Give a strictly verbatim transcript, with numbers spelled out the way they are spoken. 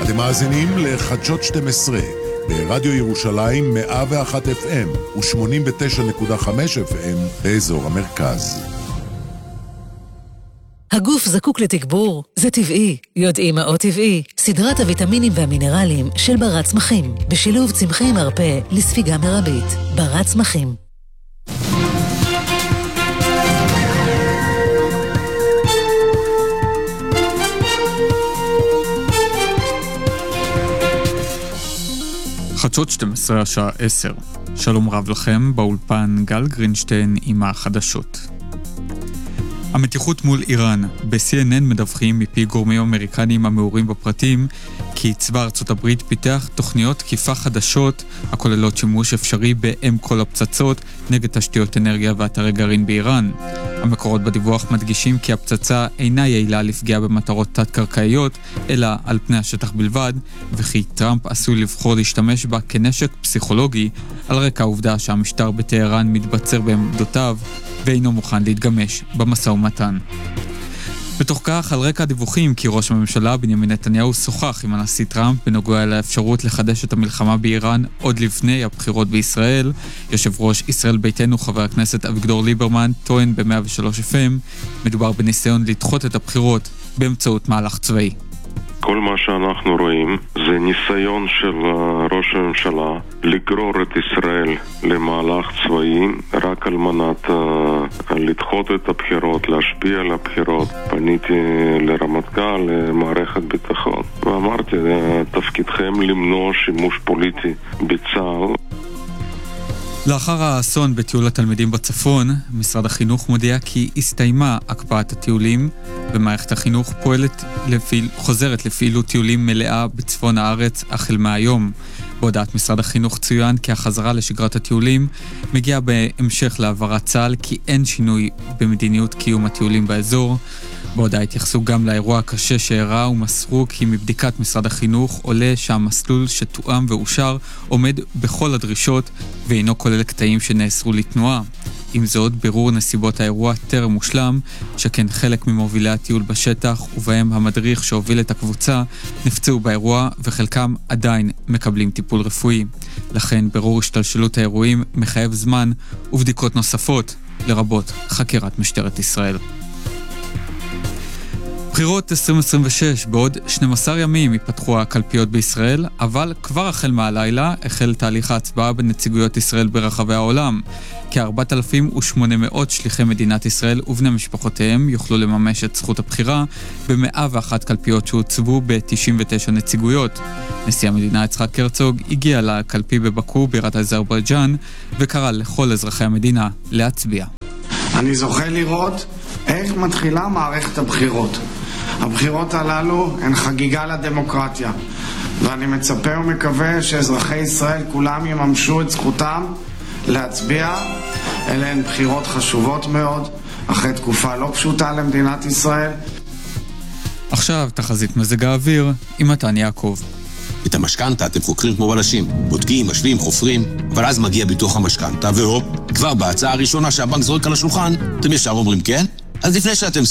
אתם מאזינים לחדשות שתים עשרה, ברדיו ירושלים מאה ואחת אף אם ו-שמונים ותשע נקודה חמש אף אם באזור המרכז. הגוף זקוק לתגבור, זה טבעי. יודעים מהו טבעי? סדרת הוויטמינים והמינרלים של ברת צמחים, בשילוב צמחי מרפא לספיגה מרבית. ברת צמחים. חדשות שתים עשרה השעה עשר. שלום רב לכם, באולפן גל גרינשטיין עם החדשות. המתיחות מול איראן. ב-סי אן אן מדווחים מפי גורמים אמריקניים המעורים בפרטים כי צבא ארצות הברית פיתח תוכניות תקיפה חדשות הכוללות שימוש אפשרי באם כל הפצצות נגד תשתיות אנרגיה ואתרי גרעין באיראן. המקורות בדיווח מדגישים כי הפצצה אינה יעילה לפגיעה במטרות תת-קרקעיות אלא על פני השטח בלבד, וכי טראמפ עשוי לבחור להשתמש בה כנשק פסיכולוגי על רקע העובדה שהמשטר בטהרן מתבצר בעמדותיו ואינו מוכן להתגמש במשא ומתן. בתוך כך, על רקע הדיווחים כי ראש הממשלה בנימין נתניהו שוחח עם הנשיא טראמפ בנוגע לאפשרות לחדש את המלחמה באיראן עוד לפני הבחירות בישראל, יושב ראש ישראל ביתנו חבר הכנסת אביגדור ליברמן טוען ב-מאה ושלוש אף אם מדובר בניסיון לדחות את הבחירות באמצעות מהלך צבאי. כל מה שאנחנו רואים זה ניסיון של ראש הממשלה לגרור את ישראל למהלך צבאי רק על מנת uh, לדחות את הבחירות, להשפיע על הבחירות. פניתי לרמטכ"ל, למערכת ביטחון, ואמרתי, תפקידכם למנוע שימוש פוליטי בצה"ל. לאחר האסון בטיול התלמידים בצפון, משרד החינוך מודיע כי הסתיימה הקפאת הטיולים, ומערכת החינוך פועלת לפעיל, חוזרת לפעילות טיולים מלאה בצפון הארץ החל מהיום. בהודעת משרד החינוך צוין כי החזרה לשגרת הטיולים מגיעה בהמשך להעברת צה"ל כי אין שינוי במדיניות קיום הטיולים באזור. בהודעה התייחסו גם לאירוע הקשה שאירע ומסרו כי מבדיקת משרד החינוך עולה שהמסלול שתואם ואושר עומד בכל הדרישות ואינו כולל קטעים שנאסרו לתנועה. עם זאת, בירור נסיבות האירוע טרם מושלם, שכן חלק ממובילי הטיול בשטח ובהם המדריך שהוביל את הקבוצה נפצעו באירוע וחלקם עדיין מקבלים טיפול רפואי. לכן בירור השתלשלות האירועים מחייב זמן ובדיקות נוספות, לרבות חקירת משטרת ישראל. בחירות עשרים עשרים ושש, בעוד שנים עשר ימים ייפתחו הקלפיות בישראל, אבל כבר החל מהלילה החל תהליך ההצבעה בנציגויות ישראל ברחבי העולם. כ-ארבעת אלפים ושמונה מאות שליחי מדינת ישראל ובני משפחותיהם יוכלו לממש את זכות הבחירה ב-מאה ואחת קלפיות שהוצבו ב-תשעים ותשע נציגויות. נשיא המדינה יצחק הרצוג הגיע לקלפי בבאקו בירת אזרבייג'אן וקרא לכל אזרחי המדינה להצביע. אני זוכה לראות איך מתחילה מערכת הבחירות. הבחירות הללו הן חגיגה לדמוקרטיה, ואני מצפה ומקווה שאזרחי ישראל כולם יממשו את זכותם להצביע. אלה הן בחירות חשובות מאוד, אחרי תקופה לא פשוטה למדינת ישראל. עכשיו תחזית מזג האוויר עם מתן יעקב. את המשכנתה אתם חוקרים כמו בלשים, בודקים, משווים, חופרים, אבל אז מגיע ביטוח המשכנתה, והופ, כבר בהצעה הראשונה שהבנק זורק על השולחן, אתם ישר אומרים כן? אז לפני שאתם